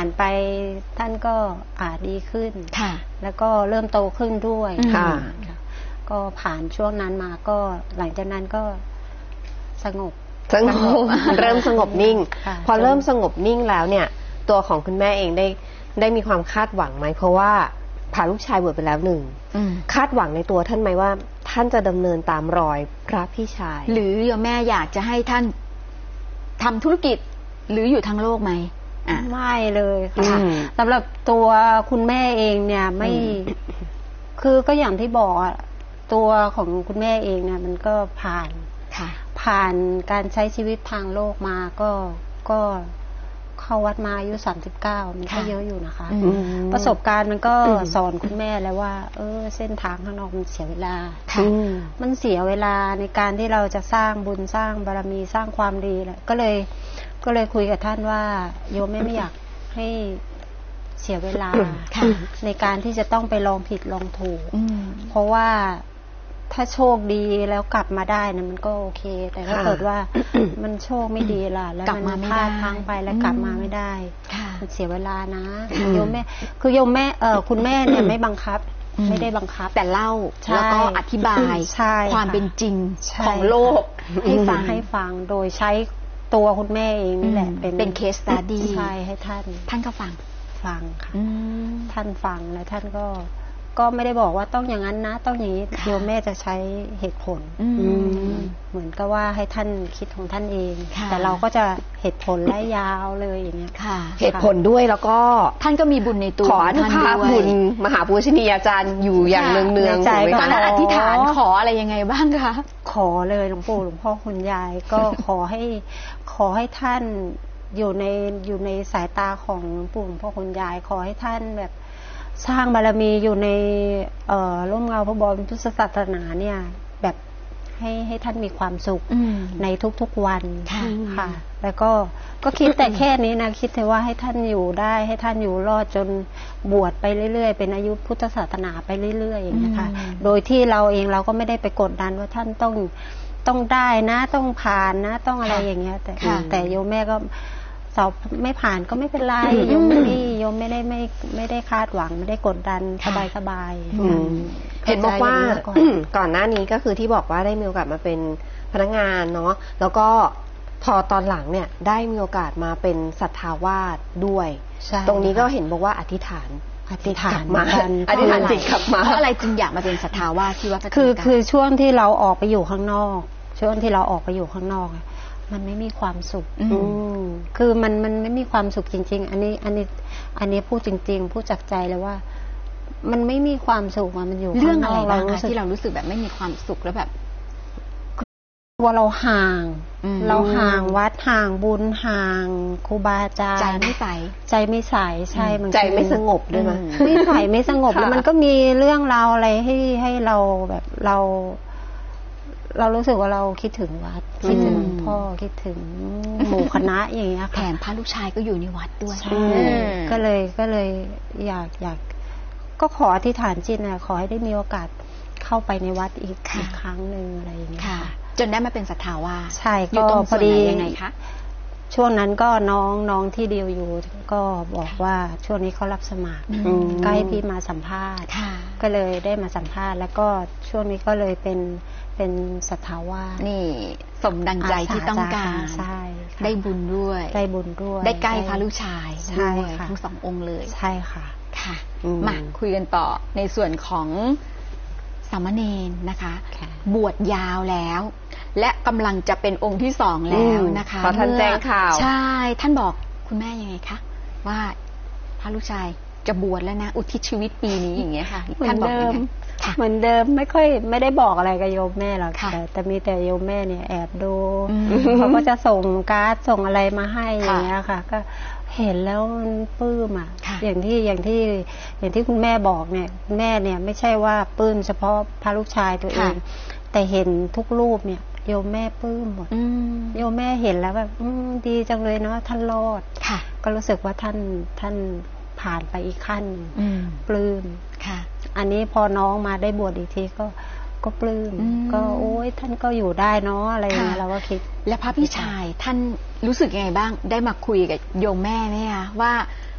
านไปท่านก็ดีขึ้นค่ะแล้วก็เริ่มโตขึ้นด้วยค่ะก็ผ่านช่วงนั้นมาก็หลังจากนั้นก็สงบเริ่มสงบนิ่งพอเริ่มสงบนิ่งแล้วเนี่ยตัวของคุณแม่เองได้มีความคาดหวังไหมเพราะว่าพาลูกชายบวชไปแล้วหนึ่งคาดหวังในตัวท่านไหมว่าท่านจะดำเนินตามรอยพระพี่ชายหรือโยมแม่อยากจะให้ท่านทำธุรกิจหรืออยู่ทางโลกไหมไม่เลยค่ะสำหรับตัวคุณแม่เองเนี่ยไม่คือก็อย่างที่บอกตัวของคุณแม่เองเนี่ยมันก็ผ่านการใช้ชีวิตทางโลกมาก็เข้าวัดมาอายุ39มันก็เยอะอยู่นะคะประสบการณ์มันก็สอนคุณแม่แล้วว่าเส้นทางข้างนอกมันเสียเวลามันเสียเวลาในการที่เราจะสร้างบุญสร้างบารมีสร้างความดีแหละก็เลยคุยกับท่านว่าโยมไม่อยากให้เสียเวลาในการที่จะต้องไปลองผิดลองถูกเพราะว่าถ้าโชคดีแล้วกลับมาได้นะมันก็โอเคแต่ถ้าเกิดว่ามันโชคไม่ดีล่ะแล้วมันพลาดพลั้งไปแล้วกลับมาไม่ได้มันเสียเวลานะโยมแม่คือโยมแม่คุณแม่เนี่ยไม่บังคับไม่ได้บังคับแต่เล่าแล้วก็อธิบายความเป็นจริงของโลกให้ฟังโดยใช้ตัวคุณแม่เองนี่แหละเป็นเคสสตั๊ดดี้ใช่ให้ท่านก็ฟังค่ะท่านฟังแล้วท่านก็ไม่ได้บอกว่าต้องอย่างนั้นนะต้องอย่างนี้โยมแม่จะใช้เหตุผลเหมือนกับว่าให้ท่านคิดของท่านเองแต่เราก็จะเหตุผลไล่ยาวเลยอย่างเงี้ยเหตุผลด้วยแล้วก็ท่านก็มีบุญในตัวขออนุภาพบุญมหาปูชนียาจารย์อยู่อย่างเนืองๆใจตอนนั้นอธิษฐานขออะไรยังไงบ้างคะขอเลยหลวงปู่หลวงพ่อคุณยายก็ขอให้ท่านอยู่ในสายตาของหลวงปู่หลวงพ่อคุณยายขอให้ท่านแบบสร้างบารมีอยู่ในร่มเงาพระบรมพุทธศาสนาเนี่ยแบบให้ท่านมีความสุขในทุกๆวันค่ะแล้วก็คิดแต่แค่นี้นะคิดแต่ว่าให้ท่านอยู่ได้ให้ท่านอยู่รอดจนบวชไปเรื่อยๆเป็นอายุพุทธศาสนาไปเรื่อยๆอย่างนี้ค่ะโดยที่เราเองเราก็ไม่ได้ไปกดดันว่าท่านต้องได้นะต้องผ่านนะต้องอะไรอย่างเงี้ยแต่โยมแม่ก็สอบไม่ผ่านก็ไม่เป็นไรโยมไม่ได้คาดหวังไม่ได้กดดันสบายเห็นบอกว่าก่อนหน้านี้ก็คือที่บอกว่าได้มีโอกาสมาเป็นพนักงานเนาะแล้วก็พอตอนหลังเนี่ยได้มีโอกาสมาเป็นศรัทธาวาสด้วยตรงนี้ก็เห็นบอกว่าอธิษฐานจิตกลับมาเพราะอะไรจึงอยากมาเป็นศรัทธาวาสที่วัดคือช่วงที่เราออกไปอยู่ข้างนอกช่วงที่เราออกไปอยู่ข้างนอกมันไม่มีความสุขคือมันไม่มีความสุขจริงๆอันนี้พูดจริงๆพูดจากใจเลยว่ามันไม่มีความสุขมันอยู่เรื่องอะไรบ้างที่เรารู้สึกแบบไม่มีความสุขแล้วแบบว่าเราห่างวัดห่างบุญห่างครูบาอาจารย์ใจไม่ใสใช่มันใจไม่สงบด้วยมั้ยไม่สงบแล้วมันก็มีเรื่องราวอะไรให้เราแบบเรารู้สึกว่าเราคิดถึงวัดคิดถึงพ่อคิดถึงหมู่คณะอย่างเงี้ยค่ะแถมพระลูกชายก็อยู่ในวัดด้วยก็เลยอยากก็ขออธิษฐานจิตนะขอให้ได้มีโอกาสเข้าไปในวัดอีกครั้งนึงอะไรอย่างเงี้ยจนได้มาเป็นศรัทธาวาสใช่ก็พอดียังไงคะช่วงนั้นก็น้องที่เดียวอยู่ก็บอกว่าช่วงนี้เขารับสมัครก็ให้พี่มาสัมภาษณ์ก็เลยได้มาสัมภาษณ์แล้วก็ช่วงนี้ก็เลยเป็นศรัทธาวาสนี่สมดังใจที่ต้องการใช่ได้บุญด้วยได้ใกล้พระลูกชายด้วยทั้งสององค์เลยใช่ค่ะมาคุยกันต่อในส่วนของสามเณรนะคะบวชยาวแล้วและกำลังจะเป็นองค์ที่2แล้วนะคะพอท่านแจ้งข่าวใช่ท่านบอกคุณแม่ยังไงคะว่าพระลูกชายจะบวชแล้วนะอุทิศชีวิตปีนี้อย่างเงี้ยค่ะท่านบอกเหมือนเดิมไม่ได้บอกอะไรกับโยมแม่หรอกแต่มีแต่โยมแม่เนี่ยแอบดูเขาก็จะส่งการ์ดส่งอะไรมาให้อย่างเงี้ยค่ะก็เห็นแล้วมันปลื้มอ่ะอย่างที่คุณแม่บอกเนี่ยแม่เนี่ยไม่ใช่ว่าปลื้มเฉพาะพระลูกชายตัวเองแต่เห็นทุกรูปเนี่ยโยมแม่ปลื้มหมดโยมแม่เห็นแล้วแบบดีจังเลยเนาะท่านรอดก็รู้สึกว่าท่านผ่านไปอีกขั้นปลื้มอันนี้พอน้องมาได้บวชอีกทีก็ปลื้มก็โอ้ยท่านก็อยู่ได้เนาะอะไรอย่างเงี้ยเราก็คิดและพระพี่ชายท่านรู้สึกยังไงบ้างได้มาคุยกับโยมแม่ไหมคะว่า